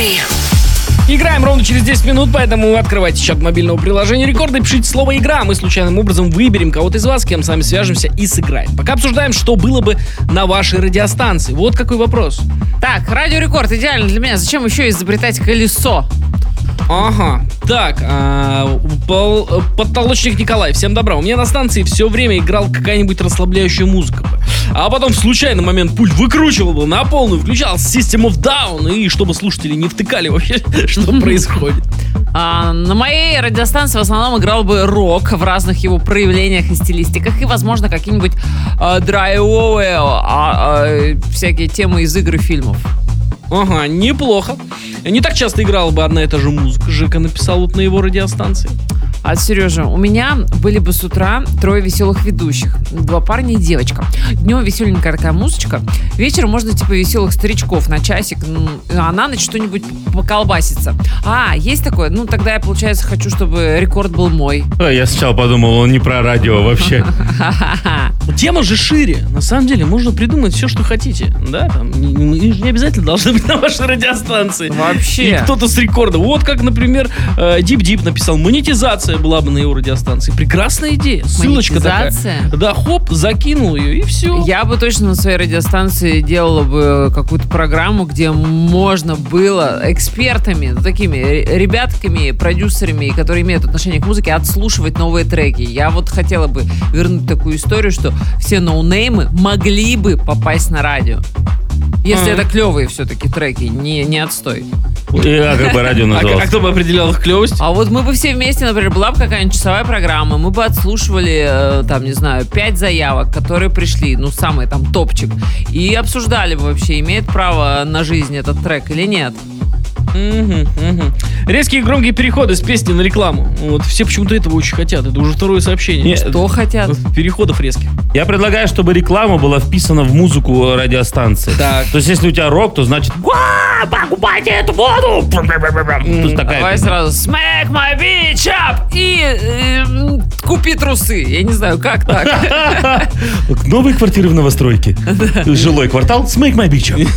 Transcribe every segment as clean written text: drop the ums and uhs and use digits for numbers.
Играем ровно через 10 минут, поэтому открывайте чат мобильного приложения Рекорд и пишите слово «Игра». Мы случайным образом выберем кого-то из вас, с кем с вами свяжемся и сыграем. Пока обсуждаем, что было бы на вашей радиостанции. Вот какой вопрос. Так, Радио Рекорд идеально для меня. Зачем еще изобретать колесо? Ага, так, подтолочник Николай, всем добра. У меня на станции все время играл какая-нибудь расслабляющая музыка. А потом в случайный момент пульт выкручивал бы на полную, включал System of Down, и чтобы слушатели не втыкали вообще, что происходит. На моей радиостанции в основном играл бы рок в разных его проявлениях и стилистиках, и, возможно, какие-нибудь драйвовые всякие темы из игр и фильмов. Ага, неплохо. Не так часто играла бы одна и та же музыка. Жека написал вот на его радиостанции. А, Сережа, у меня были бы с утра 3 веселых ведущих. 2 парня и девочка. Днем веселенькая такая музычка. Вечером можно типа веселых старичков на часик. А на ночь что-нибудь поколбаситься. Есть такое? Ну, тогда я, получается, хочу, чтобы рекорд был мой. Я сначала подумал, он не про радио вообще. Тема же шире. На самом деле, можно придумать все, что хотите. Да, там не обязательно должны быть на вашей радиостанции. Вообще. И кто-то с рекорда. Вот как, например, Дип написал. Монетизация была бы на его радиостанции. Прекрасная идея. Ссылочка такая. Да, хоп, закинул ее и все. Я бы точно на своей радиостанции делала бы какую-то программу, где можно было экспертами, такими ребятками, продюсерами, которые имеют отношение к музыке, отслушивать новые треки. Я вот хотела бы вернуть такую историю, что все ноунеймы могли бы попасть на радио. Если это клевые все-таки треки, не отстой. Как бы радио называлось? А кто бы определял их клевость? А вот мы бы все вместе, например, была бы какая-нибудь часовая программа, мы бы отслушивали, 5 заявок, которые пришли, самый там топчик, и обсуждали бы вообще, имеет право на жизнь этот трек или нет. Резкие и громкие переходы с песни на рекламу. Вот все почему-то этого очень хотят. Это уже второе сообщение. Что хотят? Переходов резких. Я предлагаю, чтобы реклама была вписана в музыку радиостанции. Так. То есть, если у тебя рок, то значит покупайте эту воду. Давай сразу smack my bitch up и купи трусы. Я не знаю, как так. Новые квартиры в новостройке. Жилой квартал, smack my bitch up.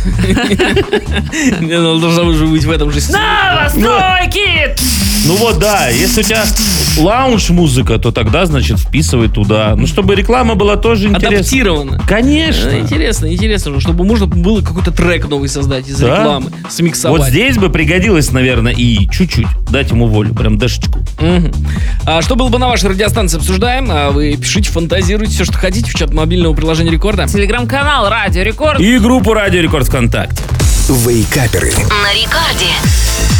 Должна уже быть в этом же стиле. Новостройки! Ну вот, да, если у тебя лаунж-музыка, то тогда, значит, вписывай туда. Ну, чтобы реклама была тоже интересна. Адаптирована. Конечно. Интересно, чтобы можно было какой-то трек новый создать из рекламы, смиксовать. Вот здесь бы пригодилось, наверное, и чуть-чуть дать ему волю, прям дэшечку. А что было бы на вашей радиостанции, обсуждаем. Вы пишите, фантазируйте все, что хотите в чат мобильного приложения Рекорда. Телеграм-канал Радио Рекорд. И группу Радио Рекорд ВКонтакте. Вейкаперы. На Рекорде.